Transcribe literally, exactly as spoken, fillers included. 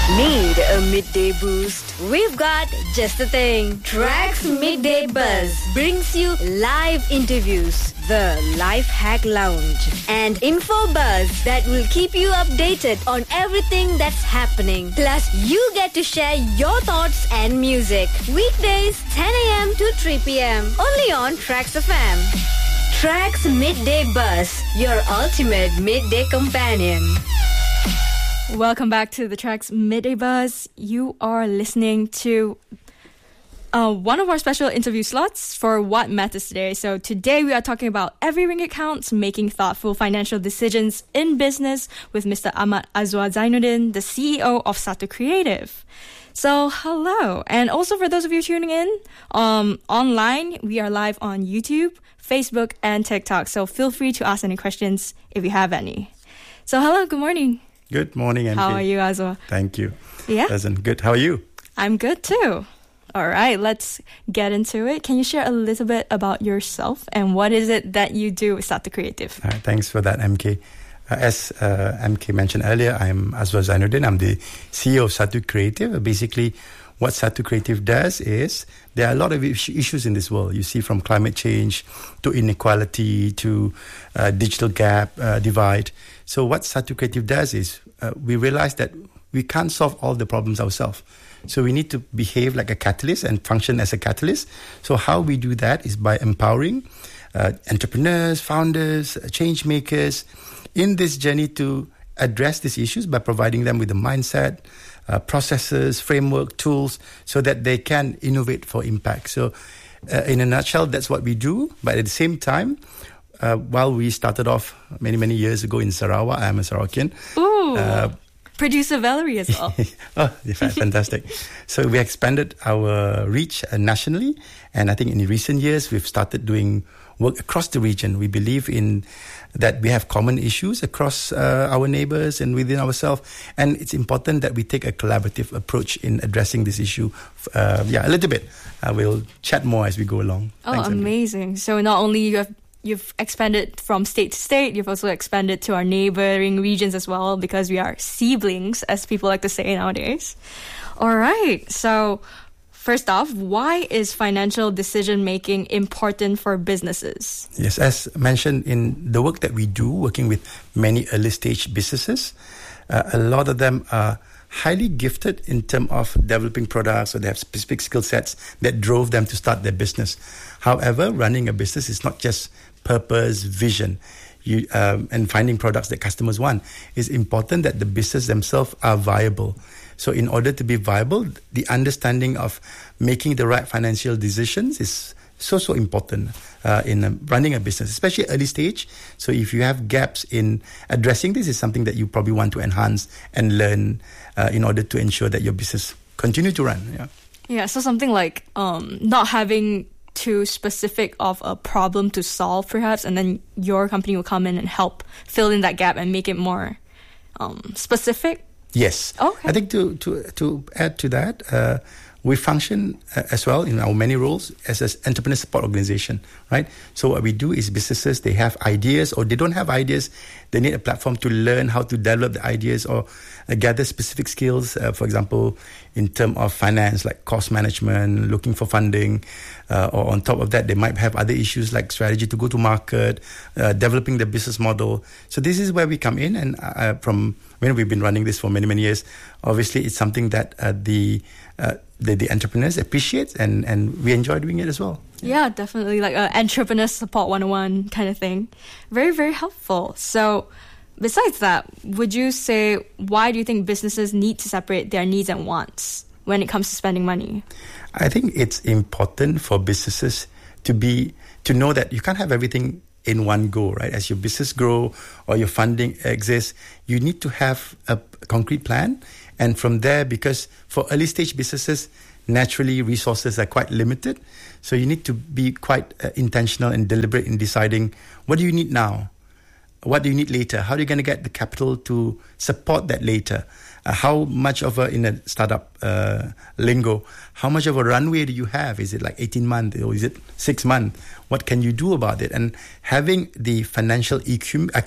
Need a midday boost? We've got just the thing. Tracks Midday Buzz brings you live interviews, the Life Hack Lounge, and info buzz that will keep you updated on everything that's happening. Plus, you get to share your thoughts and music. Weekdays, ten a.m. to three p.m. Only on Tracks F M. Tracks Midday Buzz, your ultimate midday companion. Welcome back to the Tracks Midday Buzz. You are listening to uh, one of our special interview slots for What Matters Today. So today we are talking about every ringgit counts, making thoughtful financial decisions in business with Mister Ahmad Azwar Zainuddin, the C E O of Satu Creative. So hello. And also for those of you tuning in um, online, we are live on YouTube, Facebook, and TikTok. So feel free to ask any questions if you have any. So hello, good morning. Good morning, M K. How are you, Azwar? Thank you. Yeah? Pleasant. Good. How are you? I'm good too. All right, let's get into it. Can you share a little bit about yourself and what is it that you do with Satu Creative? All right, thanks for that, M K. Uh, as uh, M K mentioned earlier, I'm Azwar Zainuddin. I'm the C E O of Satu Creative. Basically, what Satu Creative does is there are a lot of issues in this world. You see, from climate change to inequality to uh, digital gap, uh, divide. So what Satu Creative does is uh, we realize that we can't solve all the problems ourselves. So we need to behave like a catalyst and function as a catalyst. So how we do that is by empowering uh, entrepreneurs, founders, uh, change makers in this journey to address these issues by providing them with the mindset, uh, processes, framework, tools, so that they can innovate for impact. So uh, in a nutshell, that's what we do. But at the same time, Uh, while we started off many, many years ago in Sarawak, I am a Sarawakian. Ooh, uh, producer Valerie as well. Oh, fantastic. So we expanded our reach uh, nationally. And I think in recent years, we've started doing work across the region. We believe in that we have common issues across uh, our neighbors and within ourselves. And it's important that we take a collaborative approach in addressing this issue. Uh, yeah, a little bit. Uh, we'll chat more as we go along. Oh, Thanks, amazing. Andrew. So not only you have You've expanded from state to state. You've also expanded to our neighboring regions as well, because we are siblings, as people like to say nowadays. All right. So first off, why is financial decision-making important for businesses? Yes, as mentioned in the work that we do, working with many early-stage businesses, uh, a lot of them are highly gifted in terms of developing products, or they have specific skill sets that drove them to start their business. However, running a business is not just purpose, vision, you, um, and finding products that customers want. It's important that the business themselves are viable. So in order to be viable, the understanding of making the right financial decisions is so, so important uh, in uh, running a business, especially early stage. So if you have gaps in addressing this, is something that you probably want to enhance and learn uh, in order to ensure that your business continue to run. Yeah, yeah. So something like um, not having too specific of a problem to solve, perhaps, and then your company will come in and help fill in that gap and make it more um, specific. Yes. Okay. I think to to to add to that, uh, we function uh, as well in our many roles as an entrepreneur support organization, right? So what we do is businesses, they have ideas or they don't have ideas. They need a platform to learn how to develop the ideas or uh, gather specific skills. Uh, for example, in terms of finance, like cost management, looking for funding. Uh, or on top of that, they might have other issues like strategy to go to market, uh, developing the business model. So this is where we come in. And uh, from when we've been running this for many, many years, obviously it's something that uh, the, uh, the the entrepreneurs appreciate, and, and we enjoy doing it as well. Yeah, yeah, definitely, like an entrepreneur support one oh one kind of thing. Very, very helpful. So besides that, would you say, why do you think businesses need to separate their needs and wants when it comes to spending money? I think it's important for businesses to be to know that you can't have everything in one go, right? As your business grow or your funding exists, you need to have a concrete plan. And from there, because for early stage businesses, naturally resources are quite limited. So you need to be quite uh, intentional and deliberate in deciding, what do you need now? What do you need later? How are you going to get the capital to support that later? Uh, how much of a, in a startup uh, lingo, how much of a runway do you have? Is it like eighteen months or is it six months? What can you do about it? And having the financial